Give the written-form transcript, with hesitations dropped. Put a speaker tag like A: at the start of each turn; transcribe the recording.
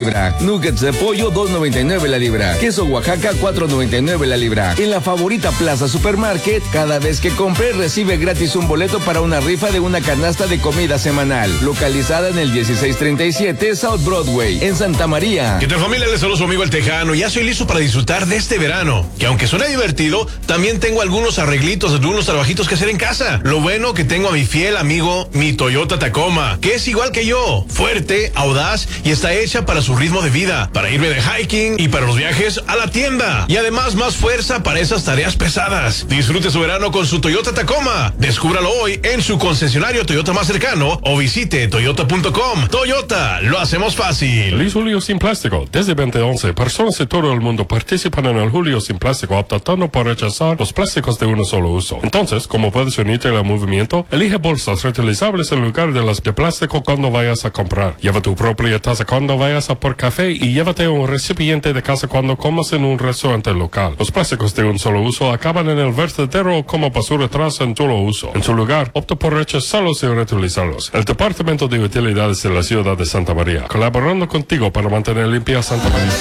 A: libra. Nuggets de pollo, $2.99 la libra. Queso Oaxaca, $4.99 la libra. En la favorita Plaza Supermarket, cada vez que compre, recibe gratis un boleto para una rifa de una canasta de comida semanal. Localizada en el 1637 South Broadway, en Santa María.
B: ¿Qué tal, familia? Les saludo su amigo El Tejano. Ya estoy listo para disfrutar de este verano, que aunque suene divertido, también tengo algunos arreglitos, algunos trabajitos que hacer en casa. Lo bueno que tengo a mi fiel amigo, mi Toyota Tacoma, que es igual que yo, fuerte, audaz y está hecha para su ritmo de vida, para irme de hiking y para los viajes a la tienda. Y además más fuerza para esas tareas pesadas. Disfrute su verano con su Toyota Tacoma. Descúbralo hoy en su concesionario Toyota más cercano o visite toyota.com. Toyota, lo hacemos fácil.
C: Feliz Julio sin plástico. Desde 2011, personas de todo el mundo participan en el Julio sin plástico, optando por rechazar los plásticos de un solo uso. Entonces, como puedes unirte al movimiento, elige bolsas reutilizables en lugar de las de plástico cuando vayas a comprar. Lleva tu propia taza cuando vayas a por café y llévate un recipiente de casa cuando comas en un restaurante local. Los plásticos de un solo uso acaban en el vertedero como basura tras en solo uso. En su lugar, opta por rechazarlos y reutilizarlos. El Departamento de Utilidades de la Ciudad de Santa María, colaborando contigo para mantener limpia Santa María.